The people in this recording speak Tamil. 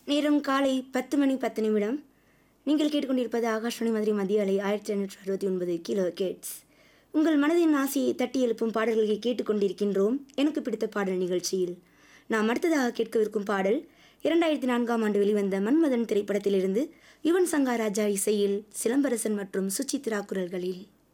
நேரம் காலை 10 மணி 10 நிமிடம். நீங்கள் கேட்டுக்கொண்டிருப்பது ஆகாஷ்வாணி மதுரை மத்திய அலை 1569 கிலோ கேட்ஸ். உங்கள் மனதின் ஆசையை தட்டி எழுப்பும் பாடல்களை கேட்டுக்கொண்டிருக்கின்றோம். எனக்கு பிடித்த பாடல் நிகழ்ச்சியில் நாம் அடுத்ததாக கேட்கவிருக்கும் பாடல் 2004ஆம் ஆண்டு வெளிவந்த மன்மதன் திரைப்படத்திலிருந்து யுவன் சங்கர் ராஜா இசையில் சிலம்பரசன் மற்றும் சுசித்ரா குரல்களில்.